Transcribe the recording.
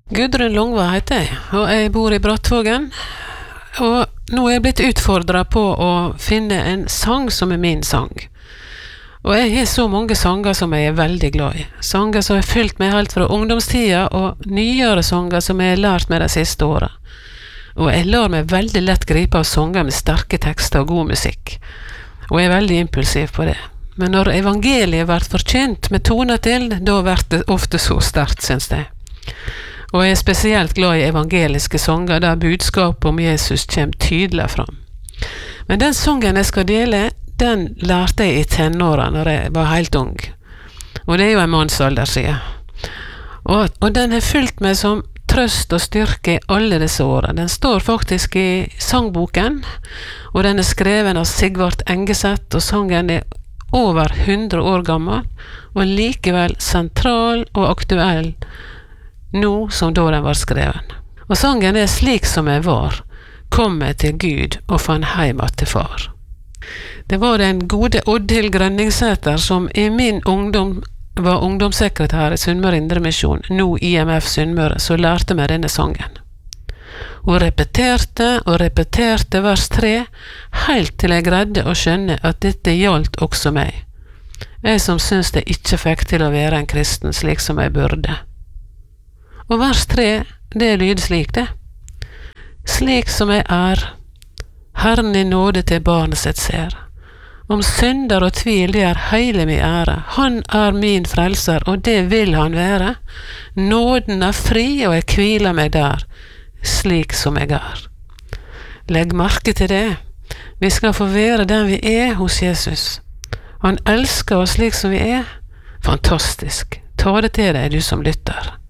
Gudrun Longva heter jeg, og jeg bor i Brattvågen. Og nå er jeg blitt utfordret på å finne en sang som er min sang. Og jeg har så mange sanger som jeg er veldig glad i. Sanger som har fylt meg helt fra ungdomstida, og nyere sanger som jeg har lært meg de siste årene. Og jeg lar meg veldig lett gripe av sanger med sterke tekster og god musikk. Og jeg er veldig impulsiv på det. Men når evangeliet blir forkynt med toner til, da blir det ofte så sterkt, synes jeg. Og jeg er spesielt glad i evangeliske sanger der budskapet om Jesus kommer tydelig fram. Men den sangen jeg skal dele, den lærte jeg i tenårene når jeg var helt ung. Og det er jo en mannsalder siden. Og den har fulgt meg som trøst og styrke i alle disse årene. Den står faktisk i sangboken, og den er skreven av Sigvart Engeseth, og sangen er over 100 år gammel, og likevel sentral og aktuell nå som da den var skreven. Og sangen er Slik som jeg var, kom jeg til Gud og fann heim til far. Det var den gode Oddhild Grønningsæter som i min ungdom var ungdomssekretær i Sunnmøre Indremisjon, nå IMF Sunnmøre, så lærte meg denne sangen. Hun repeterte vers 3, helt til jeg greide å skjønne at dette gjaldt også meg. Jeg som synes jeg ikke fikk til å være en kristen slik som jeg burde. Og vers 3, det lyder slik det. Slik som jeg er, Herren i nåde til barnet sitt ser. Om synder og tvil, det er hele min ære. Han er min frelser, og det vil han være. Nåden er fri, og jeg hviler meg der, slik som jeg er. Legg merke til det. Vi skal få være den vi er hos Jesus. Han elsker oss slik som vi er. Fantastisk. Ta det til deg, du som lytter.